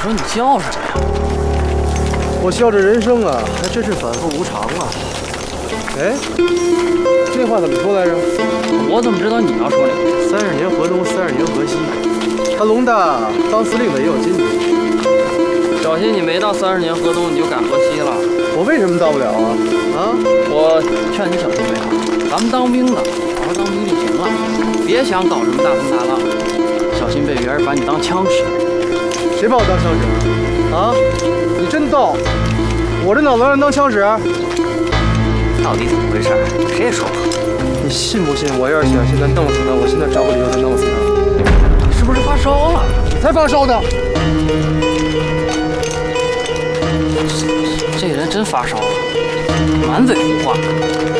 说你笑什么呀？ 我笑这人生啊，还真是反复无常啊。哎，这话怎么说来着？ 我怎么知道你要说那个 ？30年河东，30年河西。看龙大当司令的也有今天。 小心你没到30年河东你就赶河西了。 我为什么到不了啊？啊！ 我劝你小心为好。咱们当兵的，好好当兵就行了，别想搞什么大风大浪，小心被别人把你当枪使。 谁把我当枪使啊？你真逗！我这脑子让人当枪使？ 到底怎么回事？谁也说不好。 你信不信？我要是想现在弄死他，我现在找个理由再弄死他。 你是不是发烧了？ 你才发烧呢！ 这人真发烧了，满嘴胡话。